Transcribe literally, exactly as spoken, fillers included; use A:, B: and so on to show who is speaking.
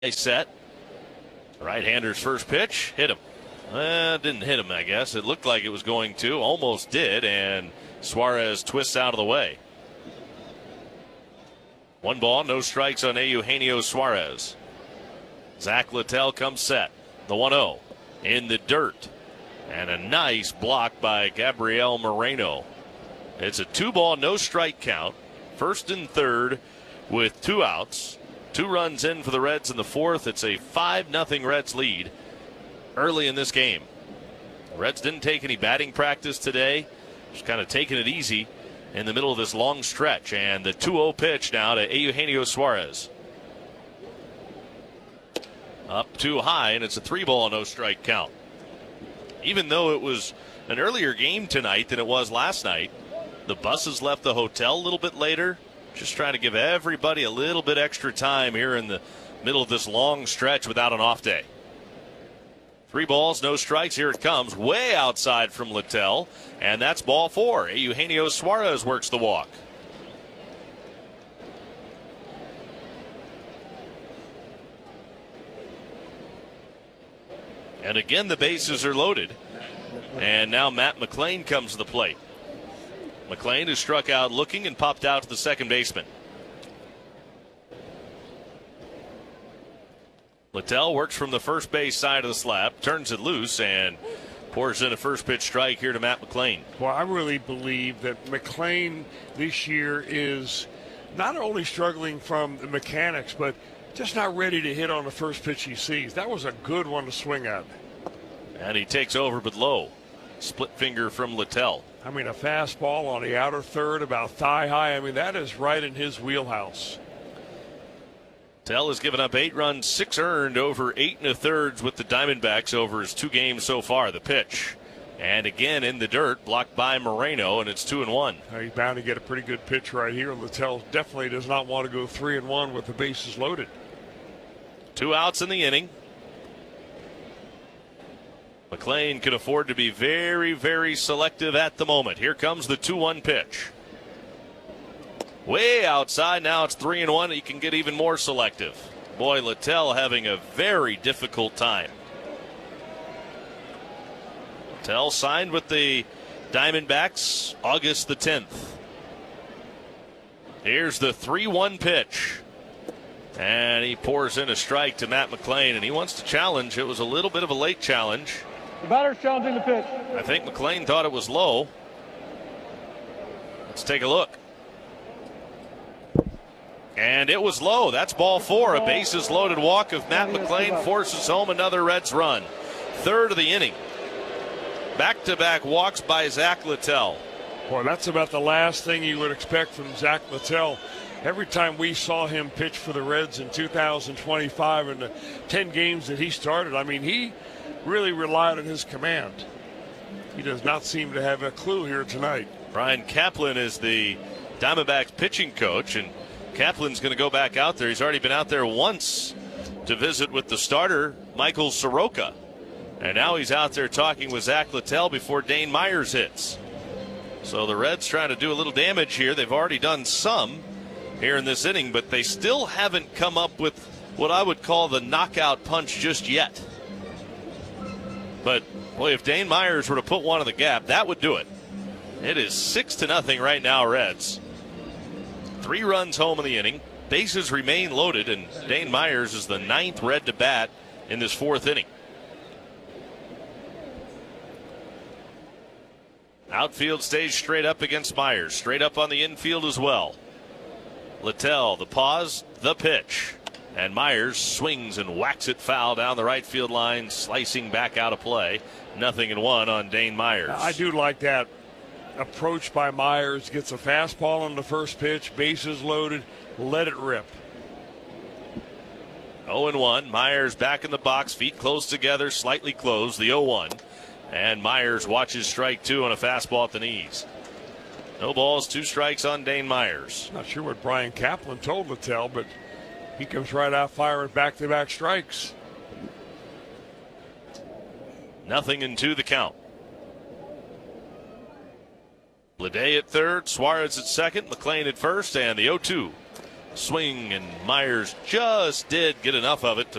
A: set. Right-hander's first pitch, hit him. Uh, didn't hit him, I guess. It looked like it was going to, almost did, and Suarez twists out of the way. One ball, no strikes on Eugenio Suarez. Zach Littell comes set. The one oh in the dirt. And a nice block by Gabriel Moreno. It's a two-ball, no-strike count. First and third with two outs. Two runs in for the Reds in the fourth. It's a five nothing Reds lead early in this game. The Reds didn't take any batting practice today. Just kind of taking it easy in the middle of this long stretch. And the two oh pitch now to Eugenio Suarez. Up too high, and it's a three-ball, no-strike count. Even though it was an earlier game tonight than it was last night, the buses left the hotel a little bit later. Just trying to give everybody a little bit extra time here in the middle of this long stretch without an off day. Three balls, no strikes. Here it comes, way outside from Littell, and that's ball four. Eugenio Suarez works the walk. And again, the bases are loaded. And now Matt McLain comes to the plate. McLain is struck out looking and popped out to the second baseman. Littell works from the first base side of the slab, turns it loose, and pours in a first pitch strike here to Matt McLain.
B: Well, I really believe that McLain this year is not only struggling from the mechanics, but just not ready to hit on the first pitch he sees. That was a good one to swing at.
A: And he takes over but low. Split finger from Littell.
B: I mean, a fastball on the outer third, about thigh high. I mean, that is right in his wheelhouse.
A: Littell has given up eight runs, six earned over eight and a thirds with the Diamondbacks over his two games so far. The pitch. And again in the dirt, blocked by Moreno, and it's two and one.
B: He's bound to get a pretty good pitch right here. Littell definitely does not want to go three and one with the bases loaded.
A: Two outs in the inning. McLain can afford to be very, very selective at the moment. Here comes the two one pitch. Way outside, now it's three and one. He can get even more selective. Boy, Littell having a very difficult time. Littell signed with the Diamondbacks August the tenth. Here's the three one pitch. And he pours in a strike to Matt McLain, and he wants to challenge. It was a little bit of a late challenge.
C: The batter's challenging the pitch.
A: I think McLain thought it was low. Let's take a look. And it was low. That's ball four. A bases loaded walk of Matt McLain forces home another Reds run. Third of the inning. Back-to-back walks by Zach Littell.
B: Boy, that's about the last thing you would expect from Zach Littell. Every time we saw him pitch for the Reds in two thousand twenty-five in the ten games that he started, I mean, he really relied on his command. He does not seem to have a clue here tonight.
A: Brian Kaplan is the Diamondbacks pitching coach, and Kaplan's going to go back out there. He's already been out there once to visit with the starter, Michael Soroka. And now he's out there talking with Zach Littell before Dane Myers hits. So the Reds trying to do a little damage here. They've already done some here in this inning, but they still haven't come up with what I would call the knockout punch just yet. But, boy, if Dane Myers were to put one in the gap, that would do it. It is six to nothing right now, Reds. Three runs home in the inning. Bases remain loaded, and Dane Myers is the ninth Red to bat in this fourth inning. Outfield stays straight up against Myers. Straight up on the infield as well. Littell, the pause, the pitch. And Myers swings and whacks it foul down the right field line, slicing back out of play. Nothing in one on Dane Myers.
B: I do like that approach by Myers. Gets a fastball on the first pitch, bases loaded, let it rip.
A: oh and one. Myers back in the box, feet close together, slightly closed, the oh one. And Myers watches strike two on a fastball at the knees. No balls, two strikes on Dane Myers.
B: Not sure what Brian Kaplan told Littell, but he comes right out firing back-to-back strikes.
A: Nothing in two the count. Bleday at third, Suarez at second, McLain at first, and the oh two swing, and Myers just did get enough of it to